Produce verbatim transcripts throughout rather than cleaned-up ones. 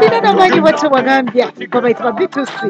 olina n'amaanyi bwatyo wagambya babayita ba B two C.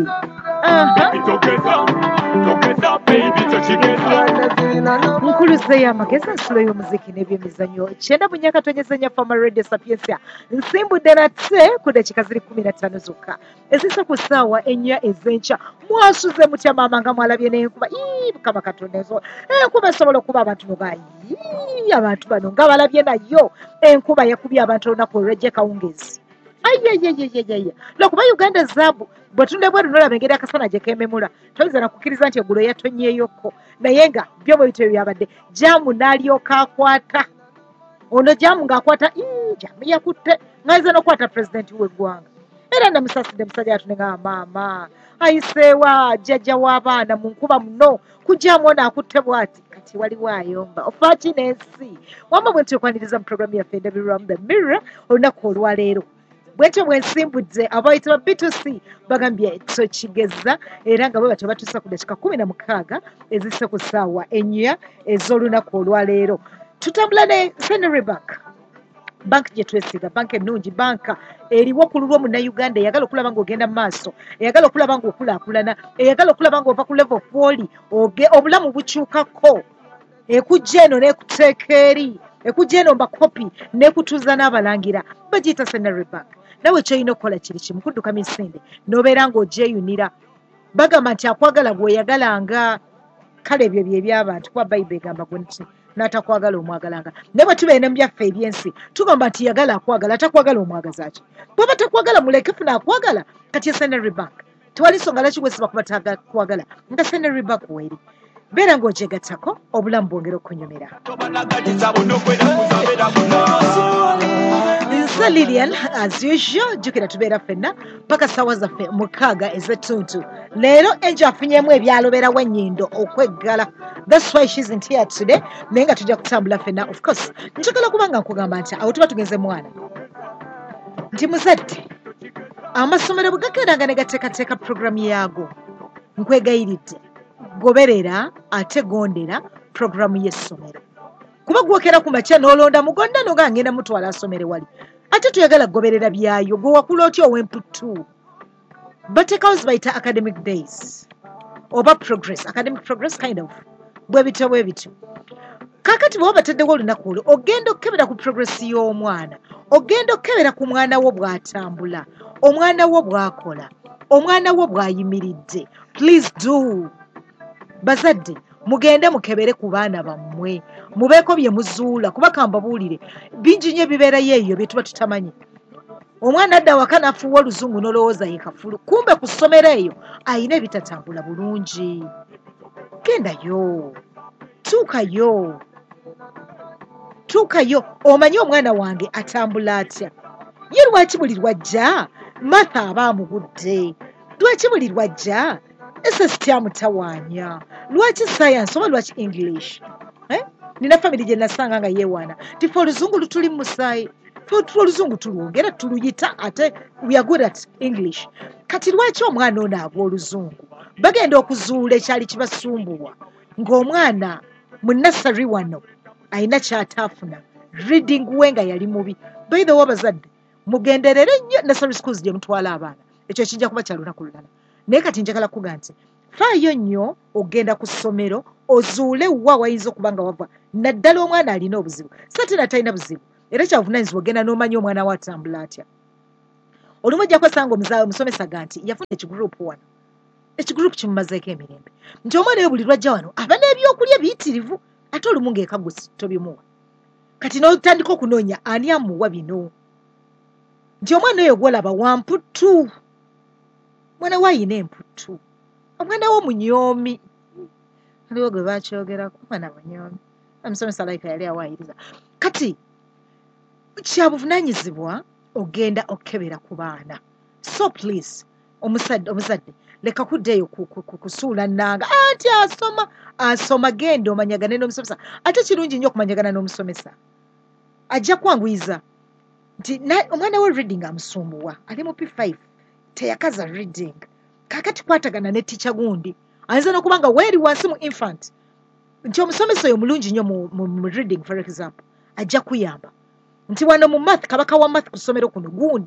Nkuluzeyo amagezi ensulo y'omuziki n'ebyemizannyo kyenda mu nnyaka tonyezanya fama radio sapiensia nsimbudde nate ku dakiika ziri kumi na ttaano zokka ezisa ku ssaawa ennya ez'enkya mwasuze mutya maama nga mwalabye n'enkuba ii mukama katonda enzo enkuba esobola okuba abantu noga ii abantu bano nga balabye nayo enkuba yakubye abantu olunaku olwejje kawungezi ayayayayaya lwokuba uganda zaabu bwetunde bwe lunolaba engeri akasana gye keememula toyinza na kukkiriza nti eggulo yatonnyeyokko naye nga byo bwe bityo byabadde jaamu n'alyoka akwata ono jaamu ng'akwata jaamu yakutte ng'ayinza n'okwata pulezidenti w'eggwanga era namusaasidde musajja atunde nga maama ayiseewa jjajja w'abaana mu nkuba muno kujjaamu ono akutte bw'ati kati waliwo ayomba ofaaki n'ensi wamba bwe ntuyokwaniriza mu programu yaffe ndabirwamu the mirror olunaku olwaleero bwetyo bwe nsimbudde abayita ba B two C bagambye tokigeza era nga bwe batyo batuusa ku dakiika kumi na mukaaga ezisse ku ssaawa ennya ez'olunaku olwaleero tutambula ne Centenary Bank banka gye twesiga banka ennungi banka eriwo ku lulwo munnayuganda eyagala okulaba ng'ogenda mu maaso eyagala okulaba ng'okulaakulana eyagala okulaba ng'ova ku level kw'oli obulamu bukyukako ekujja eno n'ekuteeka eri ekujja eno mbakopi n'ekutuuza n'abalangira bagiyita Centenary Bank nawe kyolina okukola kiri kimu kudduka misinde n'obeera ng'ogyeyunira bagamba nti akwagala gw'oyagalanga kale ebyo bye by'abantu kuba bayibuli egamba gwe nti n'atakwagala omwagalanga naye bwe tubeera mu byaffe eby'ensi tugamba nti yagala akwagala atakwagala omwagaza ki bw'aba takwagala muleke funa akwagala kati ye Centenary Bank tewali nsonga lwaki gwesiba kuba takwagala nga Centenary Bank weeri beera ng'ogyegattako obulamu bwongera okunyumira. Nze Lilian as usual jjukira tubeera ffenna paka ssaawa zaffe mukaaga ez'ettuntu leero enjo afunyeemu ebyalobeerawo ennyindo okweggala that's why she isn't here today naye nga tujja kutambula ffenna of course njagala kubanga nkugamba nti awo tuba tugenze mwana nti muzadde amasomero bwe gagendanga ne gateekateeka puroguramu yaago nkwegayiridde goberera ate gondera puroguramu y'essomero kuba gwokera ku makya n'olonda mugonda noga ngenda mutwala asomere wali ate tuyagala goberera byayo gwe wakula otya ow'emputu bateekawo zibayita academic days oba progress academic progress kind of bwe bityo bwe bityo kakati bwe bataddewo olunaku olwo ogenda okukebera ku progress y'omwana ogenda okukebera ku mwana wo bw'atambula omwana wo bw'akola omwana wo bw'ayimiridde please do bazadde mugende mukebere ku baana bammwe mubeeko bye muzuula kuba kambabuulire bingi nnyo ebibeerayo eyo bye tuba tutamanyi omwana adda waka n'afuuwa oluzungu n'olowooza ye kafulu kumbe ku ssomero eyo ayina ebitatambula bulungi gendayo tuukayo tuukayo omanyi omwana wange atambula atya ye lwaki buli lwajja Martha aba amugudde lwaki buli lwajja S S T amutawaanya lwaki science oba lwaki English eh? Nina family gye nasanga nga yeewaana ti fe oluzungu lutuli mu musaayi fe oluzungu tulwongera tuluyita ate we are good at English kati lwaki omwana ono agwa oluzungu bagenda okuzuula ekyali kibasumbuwa ng'omwana mu nursery wano ayina kyataafuna reading we nga yali mubi by the way abazadde mugenderere nnyo nursery schools gye mutwala abaana ekyo kijja kuba kya lunaku lulala naye kati njagala kuga nti faayo nnyo ogenda ku ssomero ozuule wa wayinza okuba nga wava naddala omwana alina obuzibu sate natalina buzibu era kyabuvunaanyizibwa ogenda n'omanya omwana we atambula atya olumu ojja kwesanga omuzaawe omusomesaga nti yafuna ekigurupu wano ekigurupu kimumazeeko emirembe nti omwana we buli lwajja wano aba n'ebyokulya biyitirivu ate olumu ng'ekago tobimuwa kati n'otandika okunoonya ani amuwa bino nti omwana oyo gwolaba wamputu mwana we ayina emputu omwana wo munyoomi aliwo gwe bakyogerako mwana munyoomi omusomesa layika yali awaayiriza kati kyabuvunaanyizibwa ogenda okukebera ku baana so please omuzadde omuzadde leka kuddeeyo kusuula nnanga anti asoma asoma genda omanyagane n'omusomesa ate kirungi nnyo okumanyagana n'omusomesa ajja kwanguyiza nti omwana we reading amusumbuwa ali mu P five teyakaza reading kakati kwatagana ne ticha gundi ayinza n'okuba nga weeri wansi mu infant nti omusomesa oyo mulungi nnyo mu reading for example ajja kuyamba nti wano mu math kabaka wa math ku ssomero kuno gundi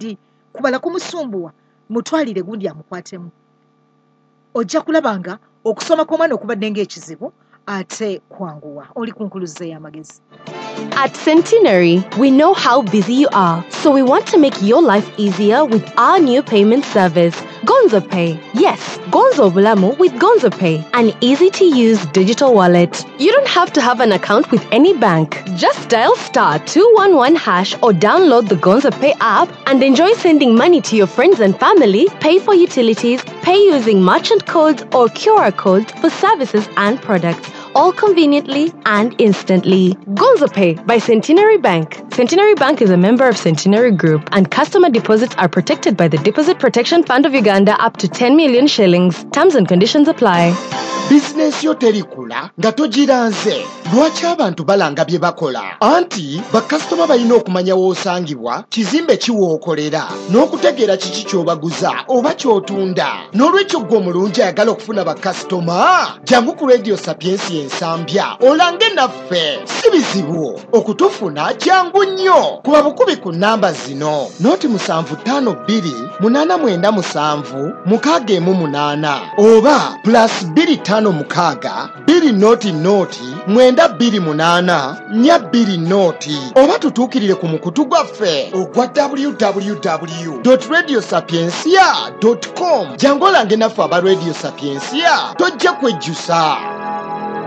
kubala kumusumbuwa mutwalire gundi amukwatemu ojja kulabanga okusoma kw'omwana okubadde ng'ekizibu ate kwanguwa oli ku nkuluze y'amagezi. At Centenary, we know how busy you are, so we want to make your life easier with our new payment service, Gonzo Pay. Yes, Gonzo Bulamu with Gonzo Pay, an easy-to-use digital wallet. You don't have to have an account with any bank. Just dial star two one one hash or download the Gonzo Pay app and enjoy sending money to your friends and family, pay for utilities, pay using merchant codes or Q R codes for services and products, all conveniently and instantly. Gonzo Pay by Centenary Bank. Centenary Bank is a member of Centenary Group, and customer deposits are protected by the Deposit Protection Fund of Uganda up to ten million shillings. Terms and conditions apply. Business yo terikula nga togiranze. Lwaki abantu balanga bye bakola? Anti bakasitoma balina okumanya w'osangibwa, kizimbe kiwookolera, n'okutegeera kiki ky'obaguza oba ky'otunda. N'olwekyo ggwe omulungi ayagala okufuna bakasitoma, jangu ku Radio Sapiensi ensambya olange naffe. Si bizibu okutufuna, jangu nnyo. Kuba bukubi ku nnamba zino: noti musanvu ttaano bbiri munaana mwenda musanvu mukaaga emu munaana, oba plus bbiri ttaano mukaaga bbiri noti noti mwenda bbiri munaana nnya bbiri noti, oba tutuukirire ku mukutu gwaffe ogwa w w w dot radio sapiensia dot com. Jangu olange naffe aba Radio Sapiensia, tojja kwejjusa.